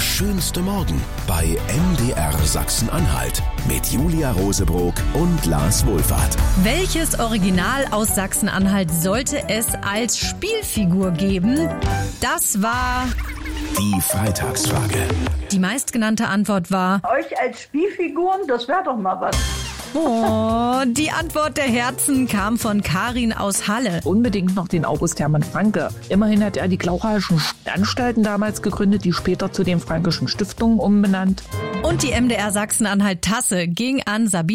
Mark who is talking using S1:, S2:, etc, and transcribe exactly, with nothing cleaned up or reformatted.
S1: schönste Morgen bei M D R Sachsen-Anhalt mit Julia Rosebrock und Lars Wohlfahrt.
S2: Welches Original aus Sachsen-Anhalt sollte es als Spielfigur geben? Das war
S1: die Freitagsfrage.
S2: Die meistgenannte Antwort war
S3: euch als Spielfiguren, das wäre doch mal was.
S2: Oh, die Antwort der Herzen kam von Karin aus Halle.
S4: Unbedingt noch den August Hermann Franke. Immerhin hat er die Glauchauischen Anstalten damals gegründet, die später zu den Frankischen Stiftungen umbenannt.
S2: Und die M D R Sachsen-Anhalt-Tasse ging an Sabine